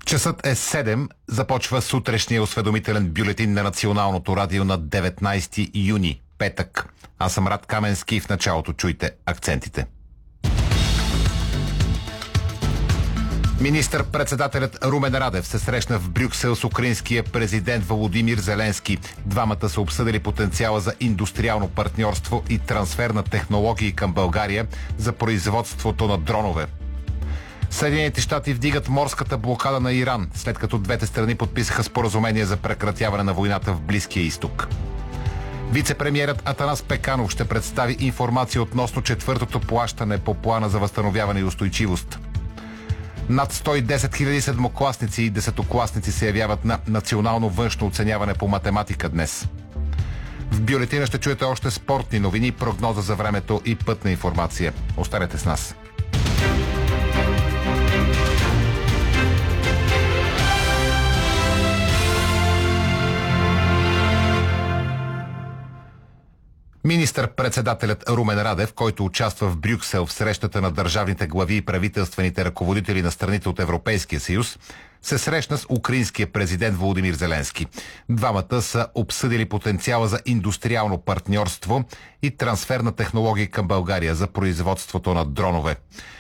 Часът е 7. Започва сутрешния осведомителен бюлетин на Националното радио на 19 юни, петък. Аз съм Рад Каменски и в началото чуйте акцентите. Министър-председателят Румен Радев се срещна в Брюксел с украинския президент Володимир Зеленски. Двамата са обсъдили потенциала за индустриално партньорство и трансфер на технологии към България за производството на дронове. Съединените щати вдигат морската блокада на Иран, след като двете страни подписаха споразумение за прекратяване на войната в Близкия изток. Вице-премиерът Атанас Пеканов ще представи информация относно четвъртото плащане по плана за възстановяване и устойчивост. Над 110 000 седмокласници и десетокласници се явяват на национално външно оценяване по математика днес. В бюлетина ще чуете още спортни новини, прогноза за времето и пътна информация. Останете с нас. Министър-председателят Румен Радев, който участва в Брюксел в срещата на държавните глави и правителствените ръководители на страните от Европейския съюз, се срещна с украинския президент Володимир Зеленски. Двамата са обсъдили потенциала за индустриално партньорство и трансфер на технологии към България за производството на дронове.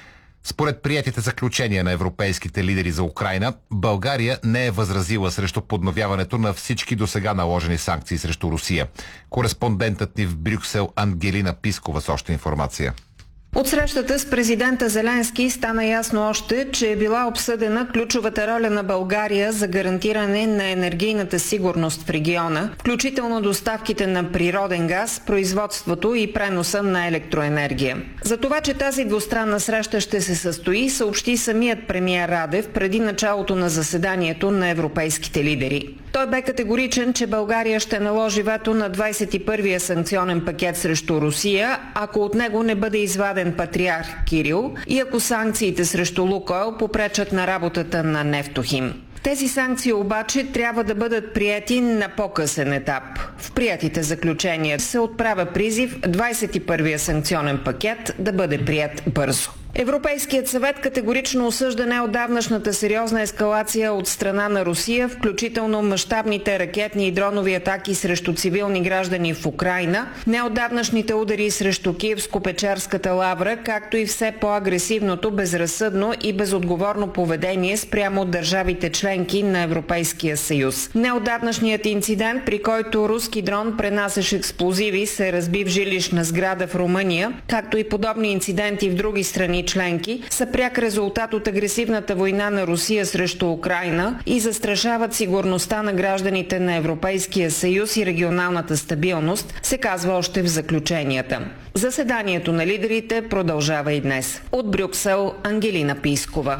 Според приетите заключения на европейските лидери за Украйна, България не е възразила срещу подновяването на всички досега наложени санкции срещу Русия. Кореспондентът ни в Брюксел Ангелина Пискова с още информация. От срещата с президента Зеленски стана ясно още, че е била обсъдена ключовата роля на България за гарантиране на енергийната сигурност в региона, включително доставките на природен газ, производството и преноса на електроенергия. За това, че тази двустранна среща ще се състои, съобщи самият премиер Радев преди началото на заседанието на европейските лидери. Той бе категоричен, че България ще наложи вето на 21-я санкционен пакет срещу Русия, ако от него не бъде изваден патриарх Кирил и ако санкциите срещу Лукойл попречат на работата на Нефтохим. Тези санкции обаче трябва да бъдат приети на по-късен етап. В приетите заключения се отправя призив 21-я санкционен пакет да бъде приет бързо. Европейският съвет категорично осъжда неотдавнашната сериозна ескалация от страна на Русия, включително мащабните ракетни и дронови атаки срещу цивилни граждани в Украйна, неотдавнашните удари срещу Киевско-Печерската лавра, както и все по-агресивното, безразсъдно и безотговорно поведение спрямо държавите членки на Европейския съюз. Неотдавнашният инцидент, при който руски дрон пренасящ експлозиви се разби в жилищна сграда в Румъния, както и подобни инциденти в други страни членки, са пряк резултат от агресивната война на Русия срещу Украйна и застрашават сигурността на гражданите на Европейския съюз и регионалната стабилност, се казва още в заключенията. Заседанието на лидерите продължава и днес. От Брюксел Ангелина Пискова.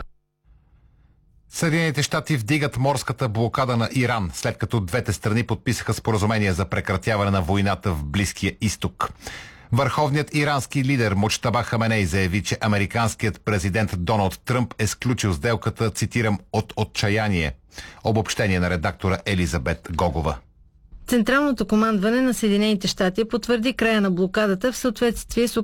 Съединените щати вдигат морската блокада на Иран, след като двете страни подписаха споразумение за прекратяване на войната в Близкия изток. Върховният ирански лидер Муджтаба Хаменей заяви, че американският президент Доналд Тръмп е сключил сделката, цитирам, от отчаяние. Обобщение на редактора Елизабет Гогова. Централното командване на Съединените щати потвърди края на блокадата в съответствие с